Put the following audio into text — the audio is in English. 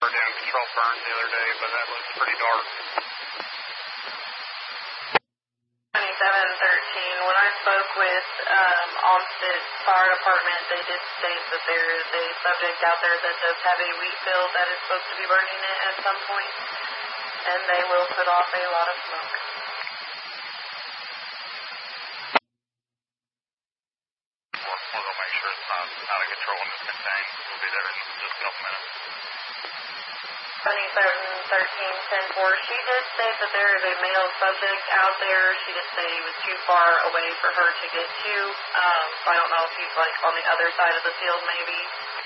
down Control Ferns the other day, but that looks pretty dark. 2713. When I spoke with Olmsted Fire Department, they did state that there is a subject out there that does have a wheat field that is supposed to be burning it at some point, and they will put off a lot of smoke. We'll go make sure it's not out of control and it's contained. We'll be there in just a couple minutes. 2713-10-4. She did state that there is a male subject out there. She did say he was too far away for her to get to. So I don't know if he's like on the other side of the field maybe.